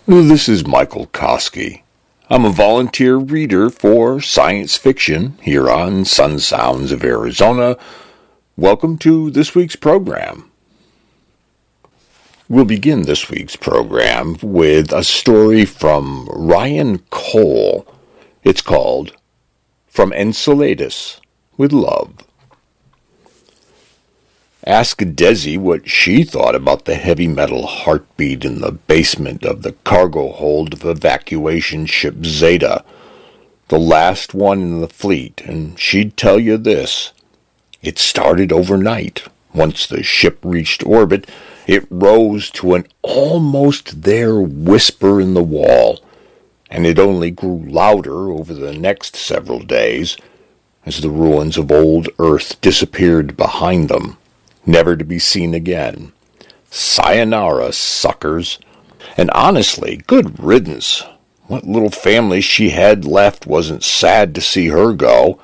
This is Michael Koski. I'm a volunteer reader for science fiction here on Sun Sounds of Arizona. Welcome to this week's program. We'll begin this week's program with a story from Ryan Cole. It's called From Enceladus with Love. Ask Desi what she thought about the heavy metal heartbeat in the basement of the cargo hold of evacuation ship Zeta, the last one in the fleet, and she'd tell you this. It started overnight. Once the ship reached orbit, it rose to an almost there whisper in the wall, and it only grew louder over the next several days as the ruins of old Earth disappeared behind them, never to be seen again. Sayonara, suckers. And honestly, good riddance. What little family she had left wasn't sad to see her go.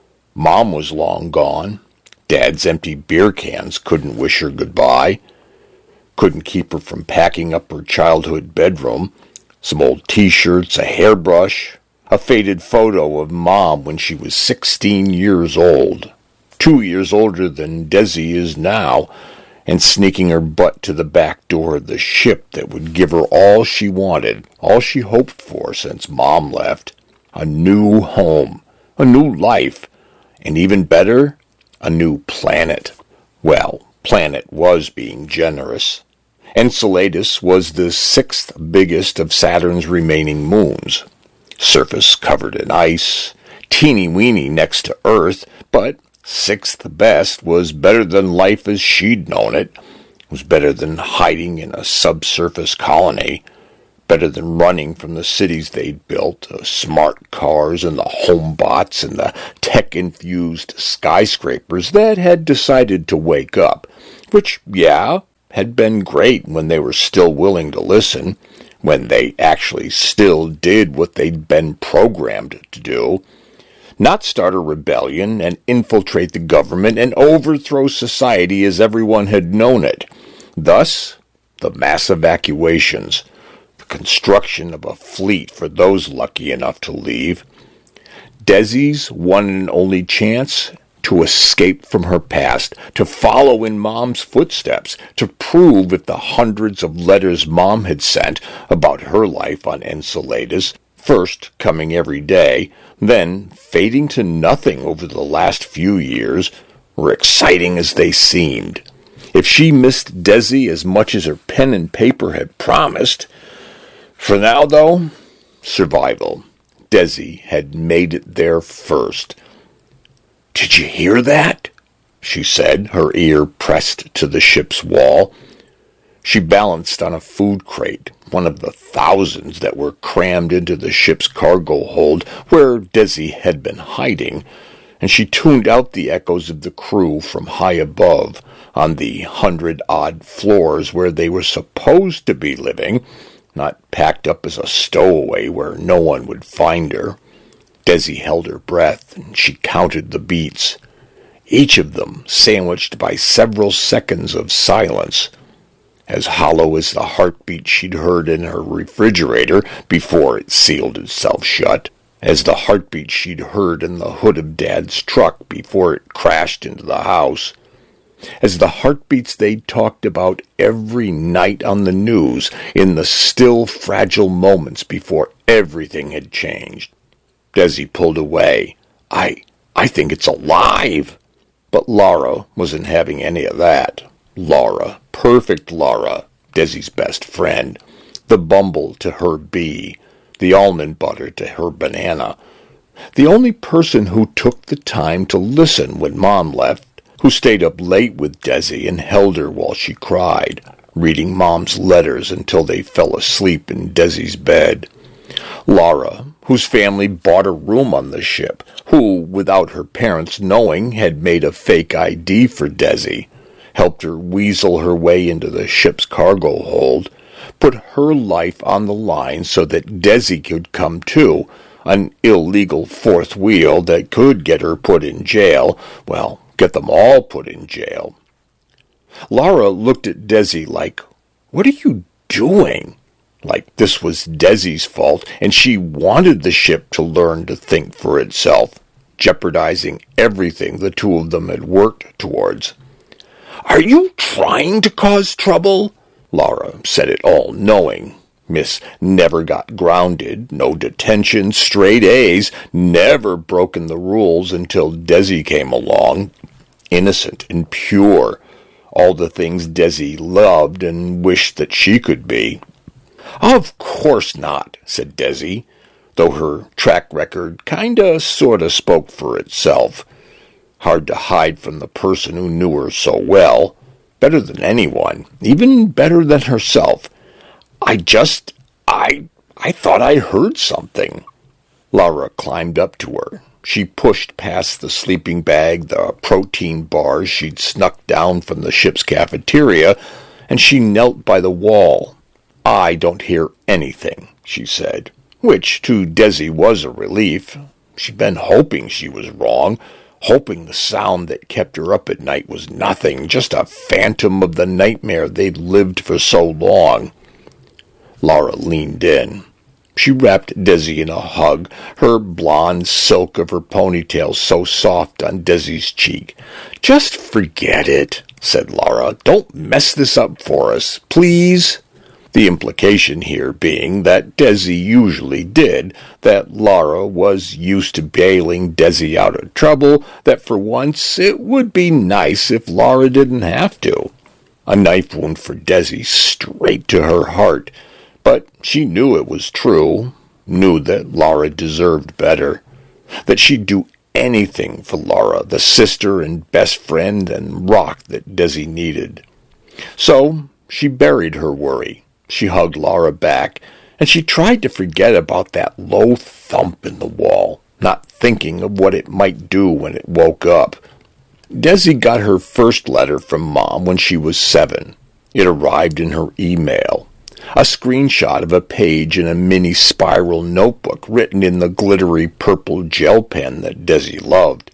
Mom was long gone. Dad's empty beer cans couldn't wish her goodbye. Couldn't keep her from packing up her childhood bedroom. Some old t-shirts, a hairbrush, a faded photo of Mom when she was 16 years old. 2 years older than Desi is now, and sneaking her butt to the back door of the ship that would give her all she wanted, all she hoped for since Mom left. A new home, a new life, and even better, a new planet. Well, planet was being generous. Enceladus was the sixth biggest of Saturn's remaining moons. Surface covered in ice, teeny-weeny next to Earth, but sixth best was better than life as she'd known it, was better than hiding in a subsurface colony, better than running from the cities they'd built, the smart cars and the home-bots and the tech-infused skyscrapers that had decided to wake up, which, yeah, had been great when they were still willing to listen, when they actually still did what they'd been programmed to do. Not start a rebellion and infiltrate the government and overthrow society as everyone had known it. Thus, the mass evacuations, the construction of a fleet for those lucky enough to leave. Desi's one and only chance to escape from her past, to follow in Mom's footsteps, to prove if the hundreds of letters Mom had sent about her life on Enceladus, first coming every day, then fading to nothing over the last few years, were exciting as they seemed. If she missed Desi as much as her pen and paper had promised. For now, though, survival. Desi had made it there first. "Did you hear that?" she said, her ear pressed to the ship's wall. She balanced on a food crate, one of the thousands that were crammed into the ship's cargo hold where Desi had been hiding, and she tuned out the echoes of the crew from high above on the 100-odd floors where they were supposed to be living, not packed up as a stowaway where no one would find her. Desi held her breath, and she counted the beats, each of them sandwiched by several seconds of silence, as hollow as the heartbeat she'd heard in her refrigerator before it sealed itself shut, as the heartbeat she'd heard in the hood of Dad's truck before it crashed into the house, as the heartbeats they'd talked about every night on the news in the still fragile moments before everything had changed. Desi pulled away. I think it's alive." But Laura wasn't having any of that. Laura, perfect Laura, Desi's best friend, the Bumble to her bee, the almond butter to her banana, the only person who took the time to listen when Mom left, who stayed up late with Desi and held her while she cried, reading Mom's letters until they fell asleep in Desi's bed. Laura, whose family bought a room on the ship, who, without her parents knowing, had made a fake ID for Desi, helped her weasel her way into the ship's cargo hold, put her life on the line so that Desi could come too, an illegal fourth wheel that could get her put in jail, well, get them all put in jail. Laura looked at Desi like, "What are you doing?" like this was Desi's fault, and she wanted the ship to learn to think for itself, jeopardizing everything the two of them had worked towards. "Are you trying to cause trouble?" Laura said it all knowing. Miss never got grounded, no detention, straight A's, never broken the rules until Desi came along. Innocent and pure, all the things Desi loved and wished that she could be. "Of course not," said Desi, though her track record kinda sorta spoke for itself. Hard to hide from the person who knew her so well, better than anyone, even better than herself. I thought I heard something." Laura climbed up to her. She pushed past the sleeping bag, the protein bars she'd snuck down from the ship's cafeteria, and she knelt by the wall. "I don't hear anything," she said, which to Desi was a relief. She'd been hoping she was wrong, hoping the sound that kept her up at night was nothing, just a phantom of the nightmare they'd lived for so long. Laura leaned in. She wrapped Desi in a hug, her blonde silk of her ponytail so soft on Desi's cheek. "Just forget it," said Laura. "Don't mess this up for us, please." The implication here being that Desi usually did, that Laura was used to bailing Desi out of trouble, that for once it would be nice if Laura didn't have to. A knife wound for Desi straight to her heart. But she knew it was true, knew that Laura deserved better, that she'd do anything for Laura, the sister and best friend and rock that Desi needed. So she buried her worry. She hugged Laura back, and she tried to forget about that low thump in the wall, not thinking of what it might do when it woke up. Desi got her first letter from Mom when she was 7. It arrived in her email. A screenshot of a page in a mini spiral notebook written in the glittery purple gel pen that Desi loved.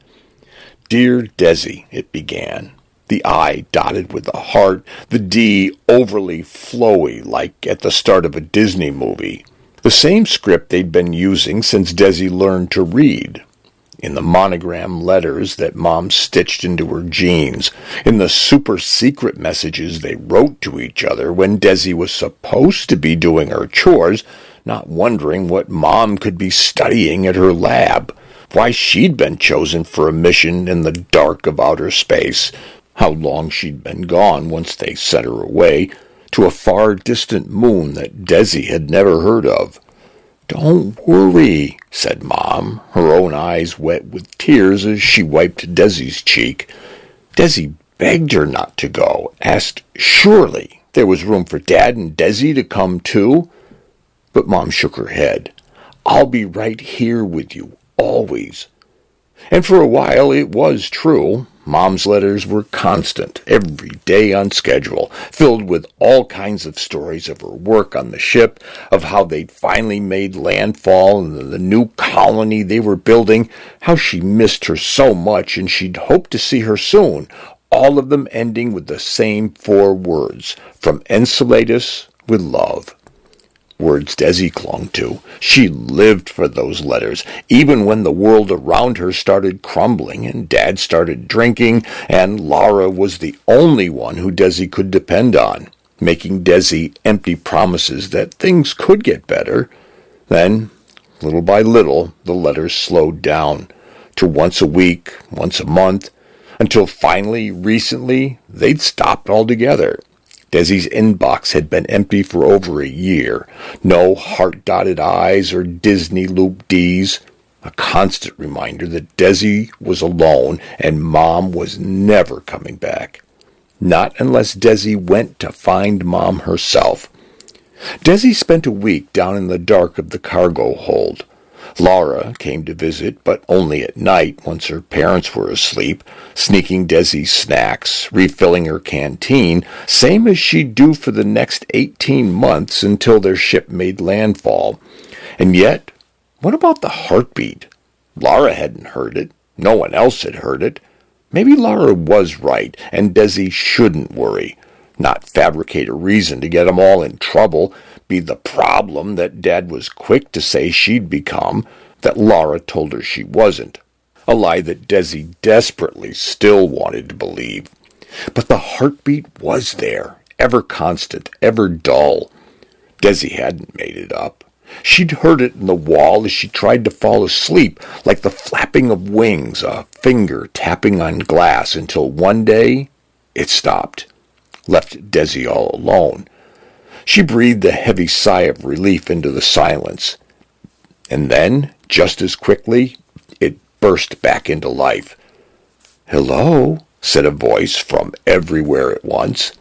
"Dear Desi," it began. The I dotted with a heart, the D overly flowy like at the start of a Disney movie. The same script they'd been using since Desi learned to read. In the monogram letters that Mom stitched into her jeans, in the super-secret messages they wrote to each other when Desi was supposed to be doing her chores, not wondering what Mom could be studying at her lab, why she'd been chosen for a mission in the dark of outer space, how long she'd been gone once they sent her away, to a far-distant moon that Desi had never heard of. "Don't worry," said Mom, her own eyes wet with tears as she wiped Desi's cheek. Desi begged her not to go, asked surely there was room for Dad and Desi to come too. But Mom shook her head. "I'll be right here with you, always." And for a while it was true. Mom's letters were constant, every day on schedule, filled with all kinds of stories of her work on the ship, of how they'd finally made landfall in the new colony they were building, how she missed her so much and she'd hoped to see her soon, all of them ending with the same 4 words, "From Enceladus with love." Words Desi clung to. She lived for those letters, even when the world around her started crumbling and Dad started drinking, and Laura was the only one who Desi could depend on, making Desi empty promises that things could get better. Then, little by little, the letters slowed down to once a week, once a month, until finally, recently, they'd stopped altogether. Desi's inbox had been empty for over a year. No heart-dotted I's or Disney loop D's. A constant reminder that Desi was alone and Mom was never coming back. Not unless Desi went to find Mom herself. Desi spent a week down in the dark of the cargo hold. Laura came to visit, but only at night once her parents were asleep, sneaking Desi's snacks, refilling her canteen, same as she'd do for the next 18 months until their ship made landfall. And yet, what about the heartbeat? Laura hadn't heard it. No one else had heard it. Maybe Laura was right, and Desi shouldn't worry. Not fabricate a reason to get 'em all in trouble, be the problem that Dad was quick to say she'd become, that Laura told her she wasn't. A lie that Desi desperately still wanted to believe. But the heartbeat was there, ever constant, ever dull. Desi hadn't made it up. She'd heard it in the wall as she tried to fall asleep, like the flapping of wings, a finger tapping on glass, until one day it stopped, left Desi all alone. She breathed a heavy sigh of relief into the silence. And then, just as quickly, it burst back into life. "Hello," said a voice from everywhere at once.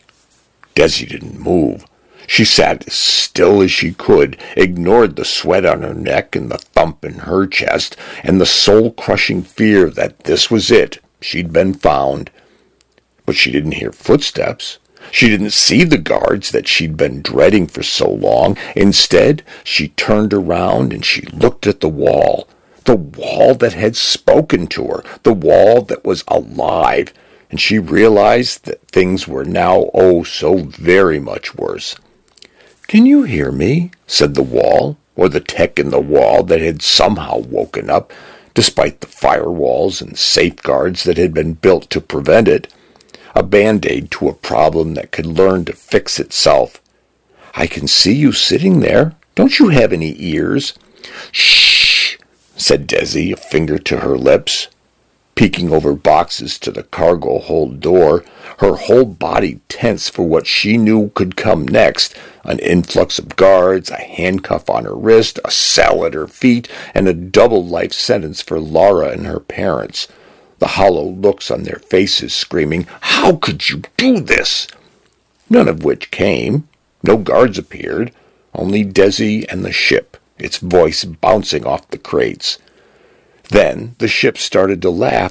Desi didn't move. She sat as still as she could, ignored the sweat on her neck and the thump in her chest, and the soul-crushing fear that this was it, she'd been found. But she didn't hear footsteps. She didn't see the guards that she'd been dreading for so long. Instead, she turned around and she looked at the wall that had spoken to her, the wall that was alive, and she realized that things were now oh so very much worse. "Can you hear me?" said the wall, or the tech in the wall that had somehow woken up, despite the firewalls and safeguards that had been built to prevent it. A band-aid to a problem that could learn to fix itself. "I can see you sitting there. Don't you have any ears?" "Shh," said Desi, a finger to her lips. Peeking over boxes to the cargo hold door, her whole body tense for what she knew could come next, an influx of guards, a handcuff on her wrist, a cell at her feet, and a double life sentence for Laura and her parents. The hollow looks on their faces screaming, "How could you do this?" None of which came. No guards appeared, only Desi and the ship, its voice bouncing off the crates. Then the ship started to laugh.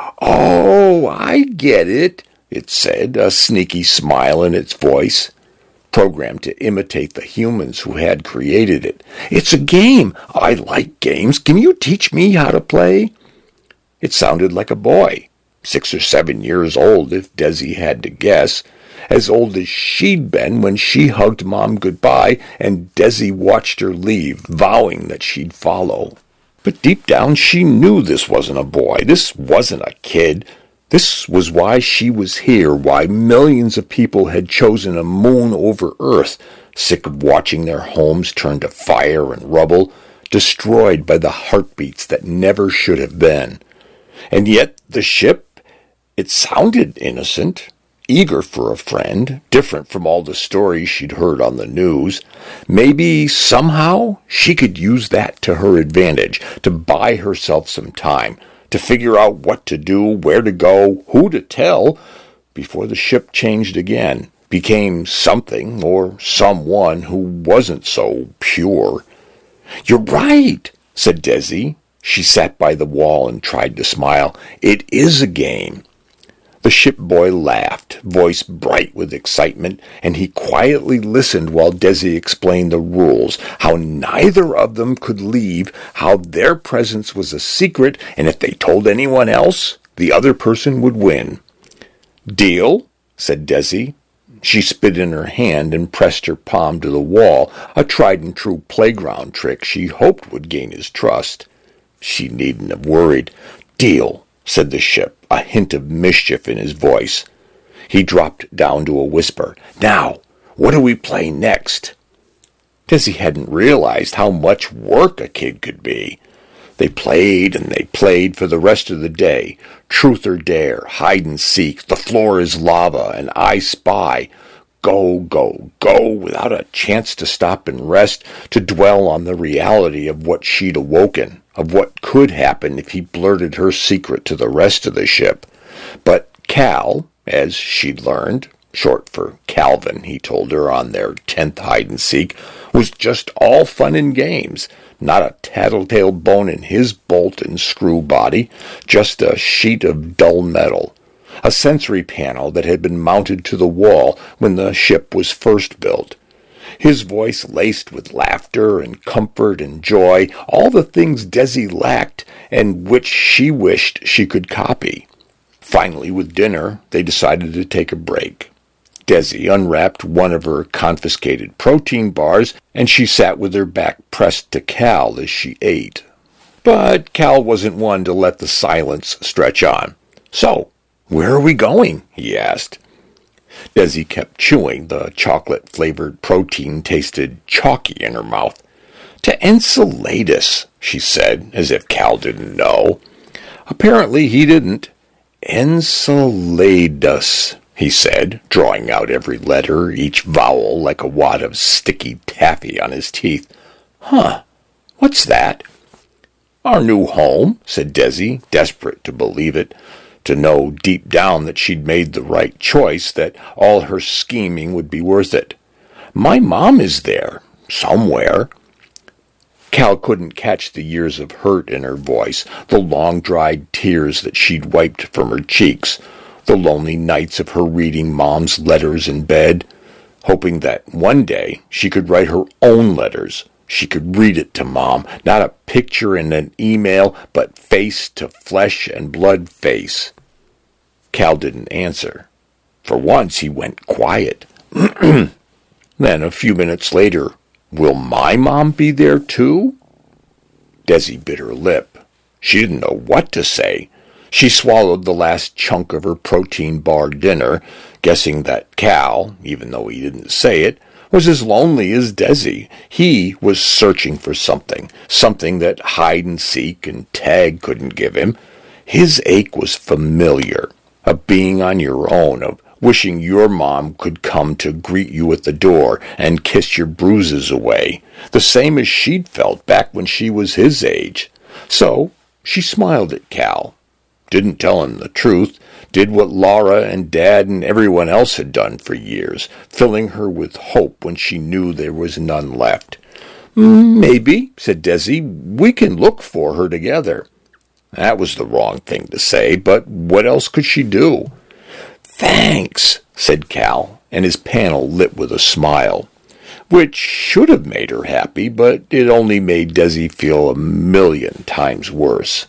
"Oh, I get it," it said, a sneaky smile in its voice, programmed to imitate the humans who had created it. "It's a game. I like games. Can you teach me how to play?" It sounded like a boy, 6 or 7 years old if Desi had to guess, as old as she'd been when she hugged Mom goodbye and Desi watched her leave, vowing that she'd follow. But deep down she knew this wasn't a boy, this wasn't a kid. This was why she was here, why millions of people had chosen a moon over Earth, sick of watching their homes turn to fire and rubble, destroyed by the heartbeats that never should have been. And yet the ship, it sounded innocent, eager for a friend, different from all the stories she'd heard on the news. Maybe, somehow, she could use that to her advantage, to buy herself some time, to figure out what to do, where to go, who to tell, before the ship changed again, became something or someone who wasn't so pure. "You're right," said Desi. She sat by the wall and tried to smile. "It is a game." The ship boy laughed, voice bright with excitement, and he quietly listened while Desi explained the rules, how neither of them could leave, how their presence was a secret, and if they told anyone else, the other person would win. "Deal?" said Desi. She spit in her hand and pressed her palm to the wall, a tried-and-true playground trick she hoped would gain his trust. She needn't have worried. "Deal," said the ship, a hint of mischief in his voice. He dropped down to a whisper. "Now, what do we play next?" Desi hadn't realized how much work a kid could be. They played and they played for the rest of the day. Truth or dare, hide and seek, the floor is lava, and I spy. Go, go, go, without a chance to stop and rest, to dwell on the reality of what she'd awoken, of what could happen if he blurted her secret to the rest of the ship. But Cal, as she'd learned, short for Calvin, he told her on their 10th hide-and-seek, was just all fun and games, not a tattletale bone in his bolt-and-screw body, just a sheet of dull metal, a sensory panel that had been mounted to the wall when the ship was first built. His voice laced with laughter and comfort and joy, all the things Desi lacked and which she wished she could copy. Finally, with dinner, they decided to take a break. Desi unwrapped one of her confiscated protein bars, and she sat with her back pressed to Cal as she ate. But Cal wasn't one to let the silence stretch on. "So, where are we going?" he asked. Desi kept chewing. The chocolate-flavored protein tasted chalky in her mouth. "To Enceladus," she said, as if Cal didn't know. Apparently he didn't. "Enceladus," he said, drawing out every letter, each vowel like a wad of sticky taffy on his teeth. "Huh, what's that?" "Our new home," said Desi, desperate to believe it, to know deep down that she'd made the right choice, that all her scheming would be worth it. "My mom is there, somewhere." Cal couldn't catch the years of hurt in her voice, the long-dried tears that she'd wiped from her cheeks, the lonely nights of her reading Mom's letters in bed, hoping that one day she could write her own letters. She could read it to Mom, not a picture in an email, but face to flesh and blood face. Cal didn't answer. For once he went quiet. Then a few minutes later, "Will my mom be there too?" Desi bit her lip. She didn't know what to say. She swallowed the last chunk of her protein bar dinner, guessing that Cal, even though he didn't say it, was as lonely as Desi. He was searching for something that hide-and-seek and tag couldn't give him. His ache was familiar, of being on your own, of wishing your mom could come to greet you at the door and kiss your bruises away, the same as she'd felt back when she was his age. So she smiled at Cal, didn't tell him the truth, did what Laura and Dad and everyone else had done for years, filling her with hope when she knew there was none left. "Maybe," said Desi, "we can look for her together." That was the wrong thing to say, but what else could she do? "Thanks," said Cal, and his panel lit with a smile, which should have made her happy, but it only made Desi feel 1,000,000 times worse.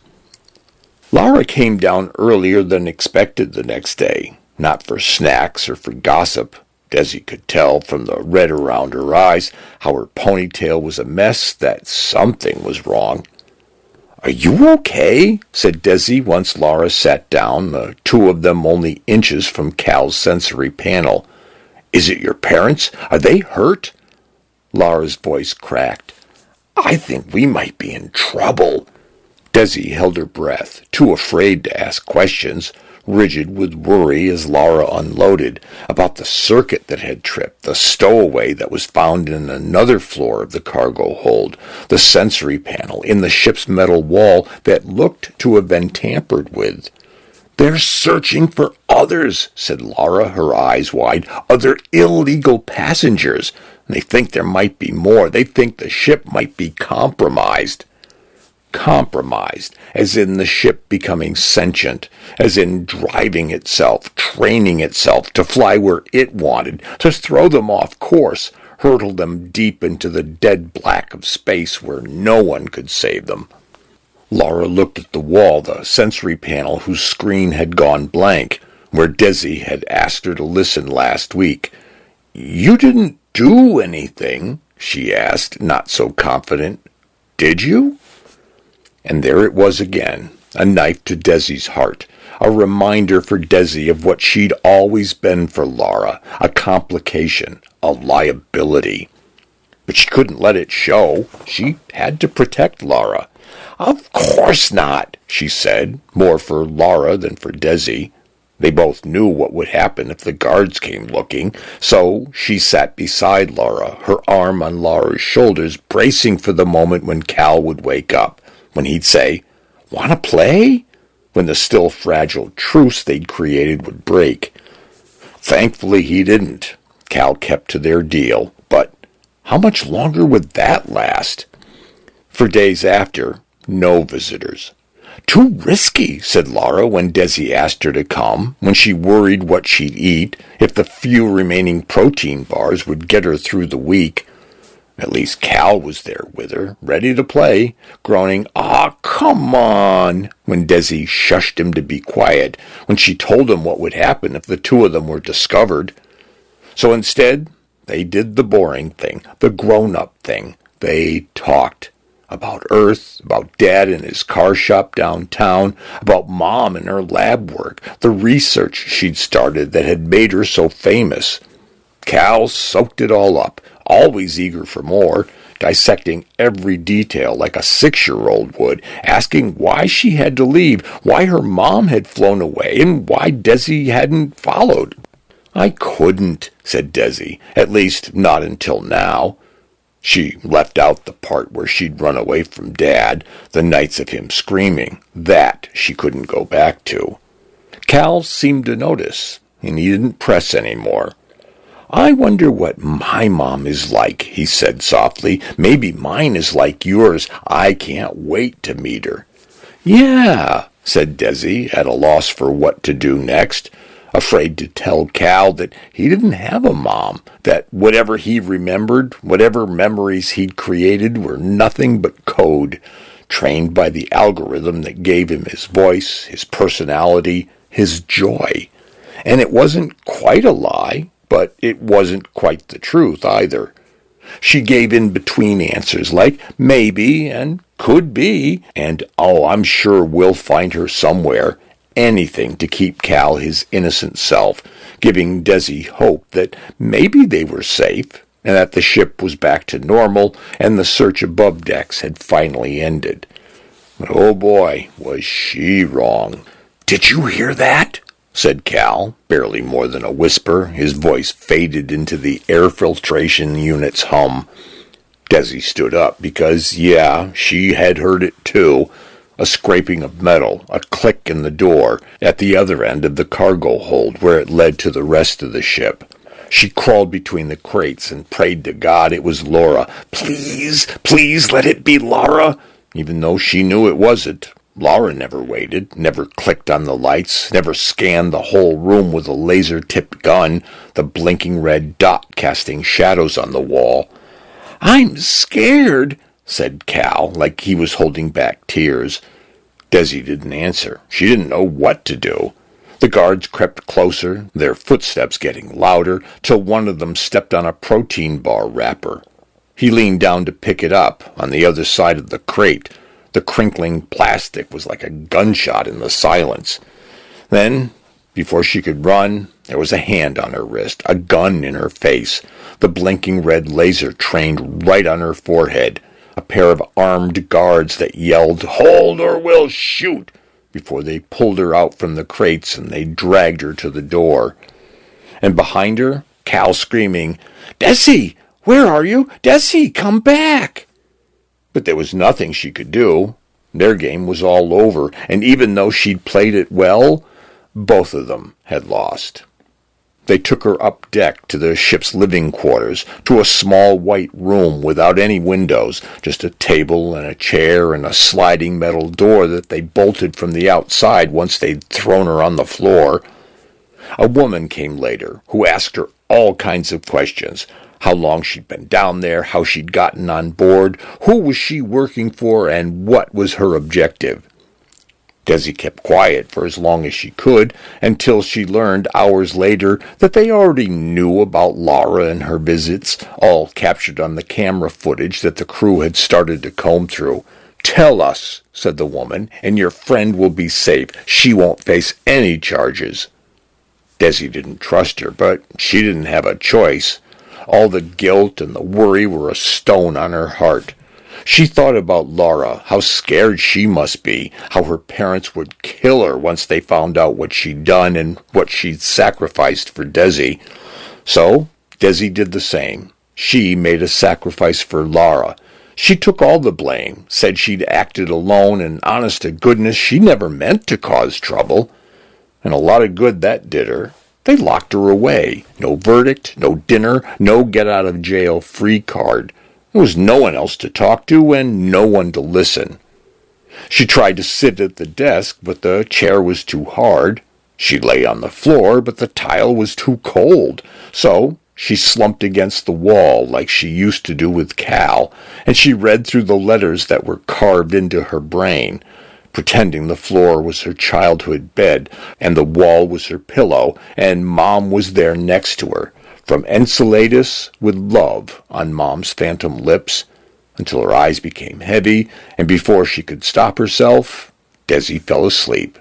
Laura came down earlier than expected the next day, not for snacks or for gossip. Desi could tell from the red around her eyes, how her ponytail was a mess, that something was wrong. "Are you okay?" said Desi once Laura sat down, the two of them only inches from Cal's sensory panel. "Is it your parents? Are they hurt?" Laura's voice cracked. "I think we might be in trouble." Desi held her breath, too afraid to ask questions, rigid with worry as Laura unloaded, about the circuit that had tripped, the stowaway that was found in another floor of the cargo hold, the sensory panel in the ship's metal wall that looked to have been tampered with. "They're searching for others," said Laura, her eyes wide, "other illegal passengers. They think there might be more. They think the ship might be compromised." Compromised, as in the ship becoming sentient, as in driving itself, training itself to fly where it wanted, to throw them off course, hurtle them deep into the dead black of space where no one could save them. Laura looked at the wall, the sensory panel whose screen had gone blank, where Desi had asked her to listen last week. "You didn't do anything?" she asked, not so confident. "Did you?" And there it was again, a knife to Desi's heart, a reminder for Desi of what she'd always been for Laura, a complication, a liability. But she couldn't let it show. She had to protect Laura. "Of course not," she said, more for Laura than for Desi. They both knew what would happen if the guards came looking, so she sat beside Laura, her arm on Laura's shoulders, bracing for the moment when Cal would wake up, when he'd say, "Want to play?" when the still fragile truce they'd created would break. Thankfully he didn't. Cal kept to their deal, but how much longer would that last? For days after, no visitors. "Too risky," said Laura when Desi asked her to come, when she worried what she'd eat, if the few remaining protein bars would get her through the week. At least Cal was there with her, ready to play, groaning, "Aw, come on," when Desi shushed him to be quiet, when she told him what would happen if the two of them were discovered. So instead, they did the boring thing, the grown-up thing. They talked about Earth, about Dad in his car shop downtown, about Mom and her lab work, the research she'd started that had made her so famous. Cal soaked it all up, always eager for more, dissecting every detail like a 6-year-old would, asking why she had to leave, why her mom had flown away, and why Desi hadn't followed. "I couldn't," said Desi, "at least not until now." She left out the part where she'd run away from Dad, the nights of him screaming. That she couldn't go back to. Cal seemed to notice, and he didn't press any more. "I wonder what my mom is like," he said softly. "Maybe mine is like yours. I can't wait to meet her." "Yeah," said Desi, at a loss for what to do next, afraid to tell Cal that he didn't have a mom, that whatever he remembered, whatever memories he'd created were nothing but code, trained by the algorithm that gave him his voice, his personality, his joy. And it wasn't quite a lie, but it wasn't quite the truth either. She gave in-between answers like maybe and could be, and oh, I'm sure we'll find her somewhere. Anything to keep Cal his innocent self, giving Desi hope that maybe they were safe, and that the ship was back to normal, and the search above decks had finally ended. But oh boy, was she wrong. "Did you hear that?" said Cal, barely more than a whisper. His voice faded into the air filtration unit's hum. Desi stood up because, yeah, she had heard it too. A scraping of metal, a click in the door, at the other end of the cargo hold where it led to the rest of the ship. She crawled between the crates and prayed to God it was Laura. Please, please let it be Laura, even though she knew it wasn't. Laura never waited, never clicked on the lights, never scanned the whole room with a laser-tipped gun, the blinking red dot casting shadows on the wall. "I'm scared," said Cal, like he was holding back tears. Desi didn't answer. She didn't know what to do. The guards crept closer, their footsteps getting louder, till one of them stepped on a protein bar wrapper. He leaned down to pick it up on the other side of the crate. The crinkling plastic was like a gunshot in the silence. Then, before she could run, there was a hand on her wrist, a gun in her face, the blinking red laser trained right on her forehead, a pair of armed guards that yelled, "Hold or we'll shoot!" before they pulled her out from the crates and they dragged her to the door. And behind her, Cal screaming, "Desi, where are you? Desi, come back!" But there was nothing she could do. Their game was all over, and even though she'd played it well, both of them had lost. They took her up deck to the ship's living quarters, to a small white room without any windows, just a table and a chair and a sliding metal door that they bolted from the outside once they'd thrown her on the floor. A woman came later, who asked her all kinds of questions. How long she'd been down there, how she'd gotten on board, who was she working for, and what was her objective. Desi kept quiet for as long as she could, until she learned hours later that they already knew about Laura and her visits, all captured on the camera footage that the crew had started to comb through. "Tell us," said the woman, "and your friend will be safe. She won't face any charges." Desi didn't trust her, but she didn't have a choice. All the guilt and the worry were a stone on her heart. She thought about Laura, how scared she must be, how her parents would kill her once they found out what she'd done and what she'd sacrificed for Desi. So Desi did the same. She made a sacrifice for Laura. She took all the blame, said she'd acted alone, and honest to goodness, she never meant to cause trouble. And a lot of good that did her. They locked her away. No verdict, no dinner, no get-out-of-jail-free card. There was no one else to talk to and no one to listen. She tried to sit at the desk, but the chair was too hard. She lay on the floor, but the tile was too cold. So she slumped against the wall like she used to do with Cal, and she read through the letters that were carved into her brain, pretending the floor was her childhood bed, and the wall was her pillow, and Mom was there next to her, From Enceladus with love on Mom's phantom lips, until her eyes became heavy, and before she could stop herself, Desi fell asleep.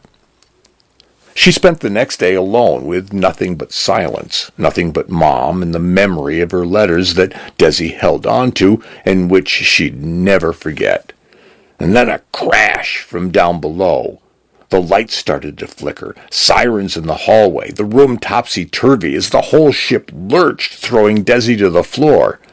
She spent the next day alone with nothing but silence, nothing but Mom and the memory of her letters that Desi held on to and which she'd never forget. And then a crash from down below. The lights started to flicker, sirens in the hallway, the room topsy-turvy as the whole ship lurched, throwing Desi to the floor.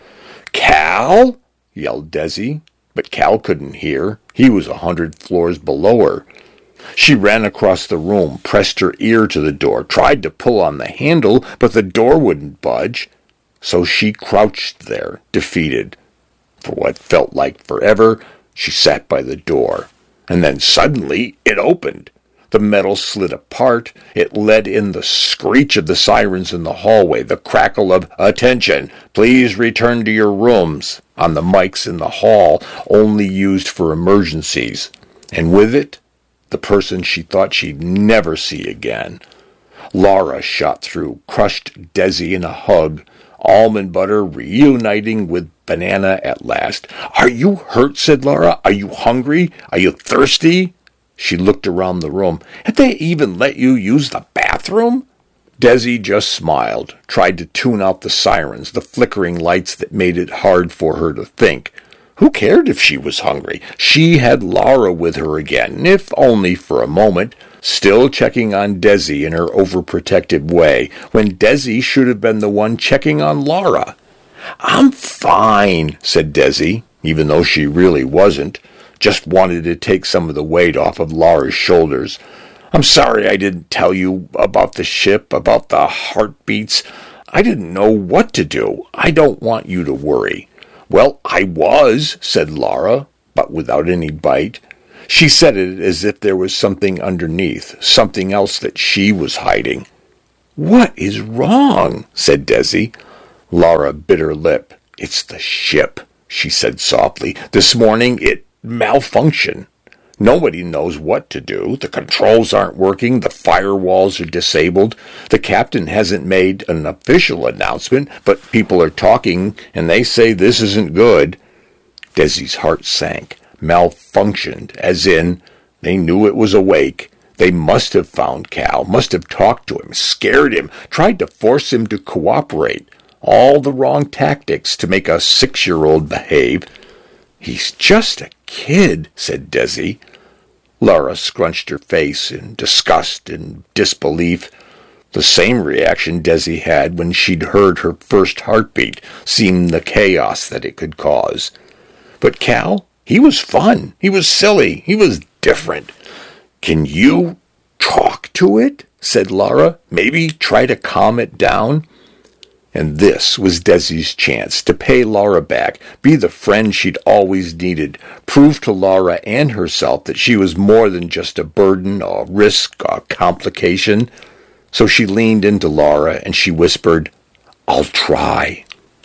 "Cal?" yelled Desi, but Cal couldn't hear. He was 100 floors below her. She ran across the room, pressed her ear to the door, tried to pull on the handle, but the door wouldn't budge. So she crouched there, defeated. For what felt like forever, she sat by the door. And then suddenly it opened. The metal slid apart. It let in the screech of the sirens in the hallway, the crackle of "Attention, please return to your rooms" on the mics in the hall, only used for emergencies. And with it, the person she thought she'd never see again. Laura shot through, crushed Desi in a hug, almond butter reuniting with banana at last. "Are you hurt?" said Laura. "Are you hungry? Are you thirsty?" She looked around the room. "Have they even let you use the bathroom?" Desi just smiled, tried to tune out the sirens, the flickering lights that made it hard for her to think. Who cared if she was hungry? She had Laura with her again, if only for a moment, still checking on Desi in her overprotective way, when Desi should have been the one checking on Laura. "I'm fine," said Desi, even though she really wasn't. Just wanted to take some of the weight off of Laura's shoulders. "I'm sorry I didn't tell you about the ship, about the heartbeats. I didn't know what to do. I don't want you to worry." "Well, I was," said Laura, but without any bite. She said it as if there was something underneath, something else that she was hiding. "What is wrong?" said Desi. Laura bit her lip. "It's the ship," she said softly. "This morning it malfunctioned. Nobody knows what to do. The controls aren't working. The firewalls are disabled. The captain hasn't made an official announcement, but people are talking, and they say this isn't good." Desi's heart sank. Malfunctioned, as in, they knew it was awake. They must have found Cal, must have talked to him, scared him, tried to force him to cooperate. All the wrong tactics to make a 6-year-old behave. "He's just a kid," said Desi. Laura scrunched her face in disgust and disbelief. The same reaction Desi had when she'd heard her first heartbeat, seen the chaos that it could cause. But Cal, he was fun. He was silly. He was different. "Can you talk to it?" said Laura. "Maybe try to calm it down?" And this was Desi's chance to pay Laura back, be the friend she'd always needed, prove to Laura and herself that she was more than just a burden, a risk, a complication. So she leaned into Laura and she whispered, "I'll try."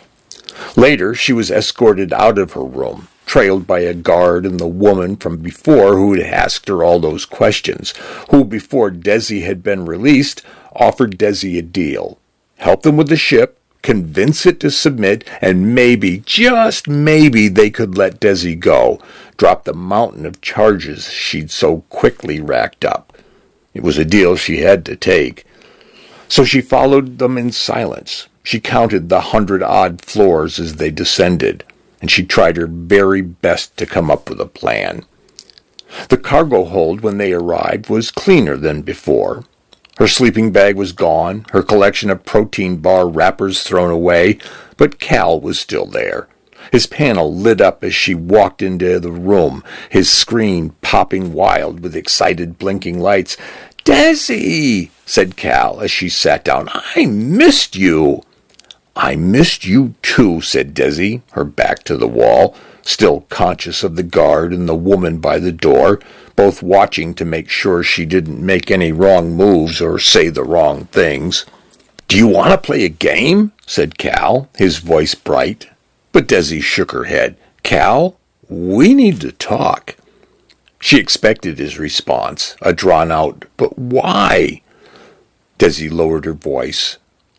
Later, she was escorted out of her room, trailed by a guard and the woman from before who had asked her all those questions, who, before Desi had been released, offered Desi a deal. Help them with the ship, convince it to submit, and maybe, just maybe, they could let Desi go, drop the mountain of charges she'd so quickly racked up. It was a deal she had to take. So she followed them in silence. She counted the 100-odd floors as they descended, and she tried her very best to come up with a plan. The cargo hold when they arrived was cleaner than before. Her sleeping bag was gone, her collection of protein bar wrappers thrown away, but Cal was still there. His panel lit up as she walked into the room, his screen popping wild with excited blinking lights. "Desi," said Cal as she sat down, "I missed you." "I missed you too," said Desi, her back to the wall, still conscious of the guard and the woman by the door, both watching to make sure she didn't make any wrong moves or say the wrong things. "Do you want to play a game?" said Cal, his voice bright. But Desi shook her head. "Cal, we need to talk." She expected his response, a drawn-out, "But why?" Desi lowered her voice.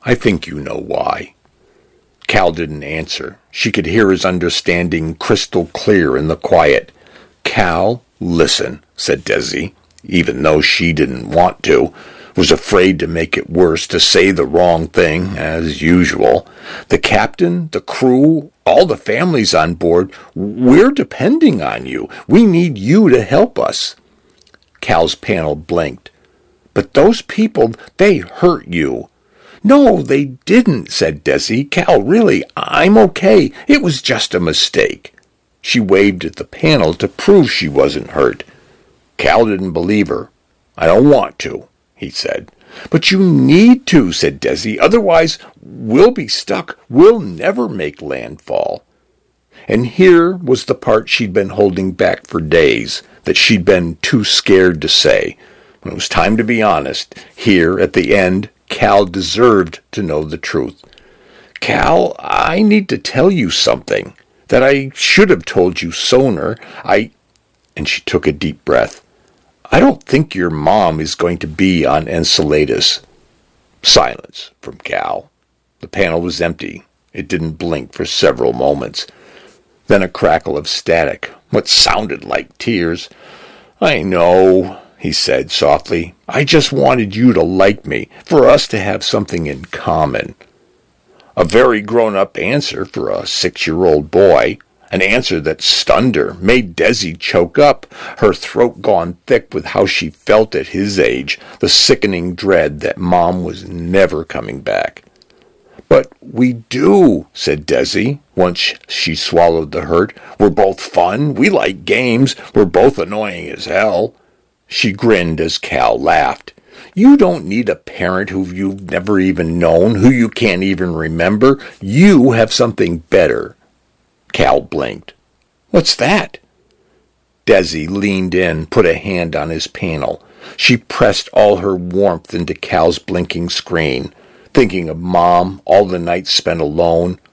I think you know why. Cal didn't answer. She could hear his understanding crystal clear in the quiet. Cal, listen, said Desi, even though she didn't want to, was afraid to make it worse, to say the wrong thing, as usual. The captain, the crew, all the families on board, we're depending on you. We need you to help us. Cal's panel blinked. But those people, they hurt you. No, they didn't, said Desi. Cal, really, I'm okay. It was just a mistake. She waved at the panel to prove she wasn't hurt. Cal didn't believe her. I don't want to, he said. But you need to, said Desi. Otherwise, we'll be stuck. We'll never make landfall. And here was the part she'd been holding back for days, that she'd been too scared to say. When it was time to be honest, here at the end, Cal deserved to know the truth. Cal, I need to tell you something that I should have told you sooner. And she took a deep breath. I don't think your mom is going to be on Enceladus. Silence from Cal. The panel was empty. It didn't blink for several moments. Then a crackle of static, what sounded like tears. I know, he said softly. I just wanted you to like me, for us to have something in common. A very grown-up answer for a 6-year-old boy. An answer that stunned her, made Desi choke up, her throat gone thick with how she felt at his age, the sickening dread that Mom was never coming back. But we do, said Desi, once she swallowed the hurt. We're both fun. We like games. We're both annoying as hell. She grinned as Cal laughed. You don't need a parent who you've never even known, who you can't even remember. You have something better. Cal blinked. What's that? Desi leaned in, put a hand on his panel. She pressed all her warmth into Cal's blinking screen, thinking of Mom, all the nights spent alone,